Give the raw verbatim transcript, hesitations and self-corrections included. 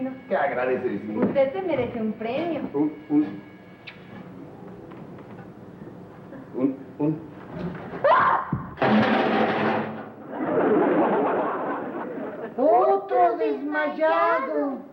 vecino. Qué agradecido. Usted se merece un premio. Un, un... Un, un... ¡Otro desmayado!